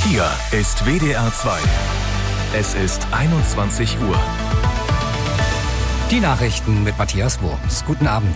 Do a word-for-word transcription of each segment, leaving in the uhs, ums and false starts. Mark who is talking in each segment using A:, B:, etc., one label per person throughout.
A: Hier ist W D R zwei. Es ist einundzwanzig Uhr.
B: Die Nachrichten mit Matthias Wurms. Guten Abend.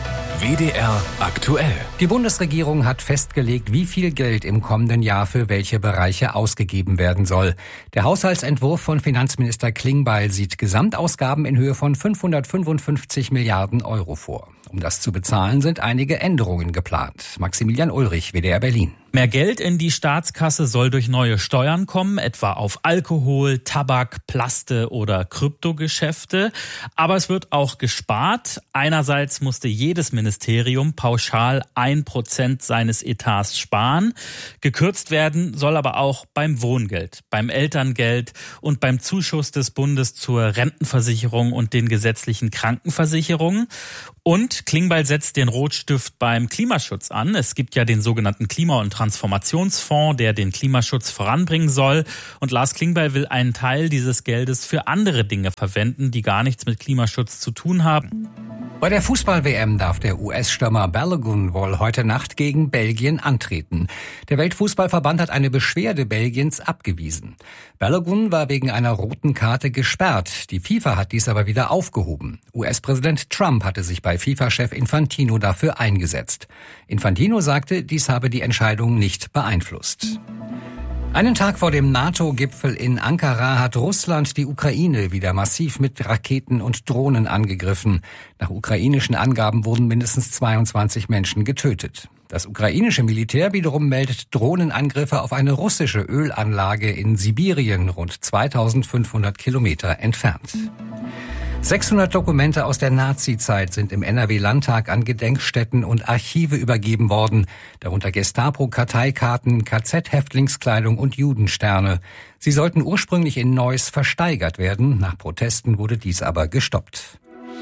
A: W D R aktuell.
B: Die Bundesregierung hat festgelegt, wie viel Geld im kommenden Jahr für welche Bereiche ausgegeben werden soll. Der Haushaltsentwurf von Finanzminister Klingbeil sieht Gesamtausgaben in Höhe von fünfhundertfünfundfünfzig Milliarden Euro vor. Um das zu bezahlen, sind einige Änderungen geplant. Maximilian Ulrich, W D R Berlin.
C: Mehr Geld in die Staatskasse soll durch neue Steuern kommen, etwa auf Alkohol, Tabak, Plaste oder Kryptogeschäfte. Aber es wird auch gespart. Einerseits musste jedes Ministerium pauschal ein Prozent seines Etats sparen. Gekürzt werden soll aber auch beim Wohngeld, beim Elterngeld und beim Zuschuss des Bundes zur Rentenversicherung und den gesetzlichen Krankenversicherungen. Und Klingbeil setzt den Rotstift beim Klimaschutz an. Es gibt ja den sogenannten Klima- und Transformationsfonds, der den Klimaschutz voranbringen soll. Und Lars Klingbeil will einen Teil dieses Geldes für andere Dinge verwenden, die gar nichts mit Klimaschutz zu tun haben.
B: Bei der Fußball-W M darf der U S-Stürmer Balogun wohl heute Nacht gegen Belgien antreten. Der Weltfußballverband hat eine Beschwerde Belgiens abgewiesen. Balogun war wegen einer roten Karte gesperrt. Die FIFA hat dies aber wieder aufgehoben. U S-Präsident Trump hatte sich bei FIFA-Chef Infantino dafür eingesetzt. Infantino sagte, dies habe die Entscheidung nicht beeinflusst. Einen Tag vor dem NATO-Gipfel in Ankara hat Russland die Ukraine wieder massiv mit Raketen und Drohnen angegriffen. Nach ukrainischen Angaben wurden mindestens zweiundzwanzig Menschen getötet. Das ukrainische Militär wiederum meldet Drohnenangriffe auf eine russische Ölanlage in Sibirien, rund zweitausendfünfhundert Kilometer entfernt. sechshundert Dokumente aus der Nazi-Zeit sind im N R W-Landtag an Gedenkstätten und Archive übergeben worden, darunter Gestapo-Karteikarten, K Z-Häftlingskleidung und Judensterne. Sie sollten ursprünglich in Neuss versteigert werden, nach Protesten wurde dies aber gestoppt.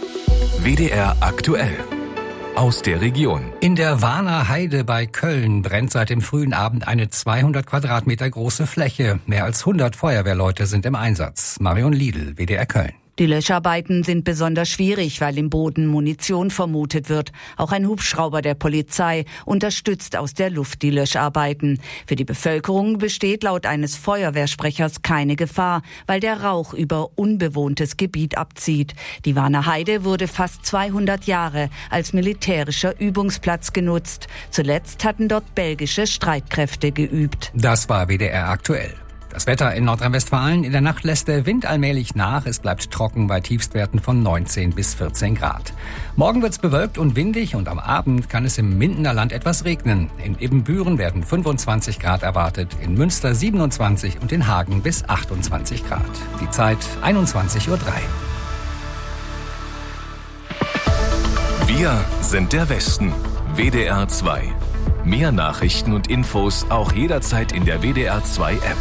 A: W D R aktuell. Aus der Region.
B: In der Warner Heide bei Köln brennt seit dem frühen Abend eine zweihundert Quadratmeter große Fläche. Mehr als hundert Feuerwehrleute sind im Einsatz. Marion Liedl, W D R Köln.
D: Die Löscharbeiten sind besonders schwierig, weil im Boden Munition vermutet wird. Auch ein Hubschrauber der Polizei unterstützt aus der Luft die Löscharbeiten. Für die Bevölkerung besteht laut eines Feuerwehrsprechers keine Gefahr, weil der Rauch über unbewohntes Gebiet abzieht. Die Warner Heide wurde fast zweihundert Jahre als militärischer Übungsplatz genutzt. Zuletzt hatten dort belgische Streitkräfte geübt.
B: Das war W D R aktuell. Das Wetter in Nordrhein-Westfalen. In der Nacht lässt der Wind allmählich nach. Es bleibt trocken bei Tiefstwerten von neunzehn bis vierzehn Grad. Morgen wird's bewölkt und windig und am Abend kann es im Mindener Land etwas regnen. In Ibbenbüren werden fünfundzwanzig Grad erwartet, in Münster siebenundzwanzig und in Hagen bis achtundzwanzig Grad. Die Zeit einundzwanzig Uhr drei.
A: Wir sind der Westen. W D R zwei. Mehr Nachrichten und Infos auch jederzeit in der W D R zwei App.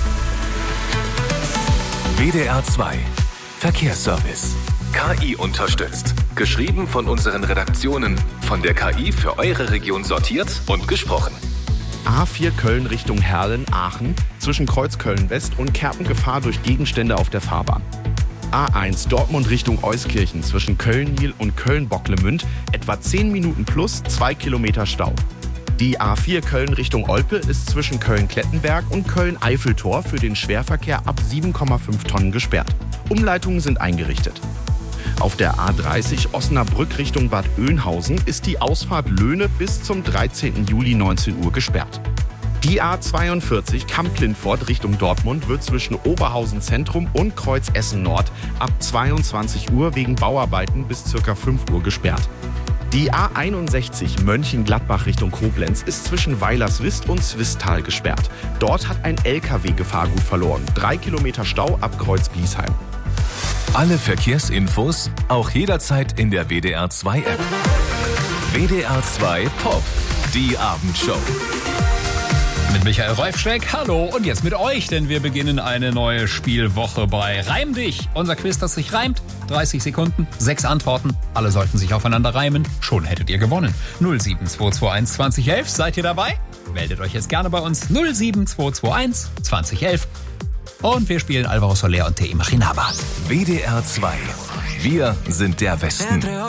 A: W D R zwei. Verkehrsservice. K I unterstützt. Geschrieben von unseren Redaktionen. Von der K I für eure Region sortiert und gesprochen.
E: A vier Köln Richtung Herlen-Aachen. Zwischen Kreuz Köln-West und Kerpengefahr durch Gegenstände auf der Fahrbahn. A eins Dortmund Richtung Euskirchen. Zwischen Köln-Niel und Köln-Bocklemünd. Etwa zehn Minuten plus zwei Kilometer Stau. Die A vier Köln Richtung Olpe ist zwischen Köln-Klettenberg und Köln-Eiffeltor für den Schwerverkehr ab sieben Komma fünf Tonnen gesperrt. Umleitungen sind eingerichtet. Auf der A dreißig Osnabrück Richtung Bad Oeynhausen ist die Ausfahrt Löhne bis zum dreizehnten Juli neunzehn Uhr gesperrt. Die A zweiundvierzig Kamp-Lindfort Richtung Dortmund wird zwischen Oberhausen Zentrum und Kreuz Essen Nord ab zweiundzwanzig Uhr wegen Bauarbeiten bis ca. fünf Uhr gesperrt. Die A einundsechzig Mönchengladbach Richtung Koblenz ist zwischen Weilerswist und Swisttal gesperrt. Dort hat ein L K W Gefahrgut verloren. Drei Kilometer Stau ab Kreuz Biesheim.
A: Alle Verkehrsinfos auch jederzeit in der W D R zwei App. W D R zwei Pop. Die Abendshow.
F: Mit Michael Reufschreck, hallo und jetzt mit euch, denn wir beginnen eine neue Spielwoche bei Reim dich. Unser Quiz, das sich reimt, dreißig Sekunden, sechs Antworten, alle sollten sich aufeinander reimen, schon hättet ihr gewonnen. null sieben zwei zwei eins zwanzig elf, seid ihr dabei? Meldet euch jetzt gerne bei uns, null sieben zwei zwei eins zwanzig elf und wir spielen Alvaro Soler und Te Imaginaba.
A: W D R zwei, wir sind der Westen.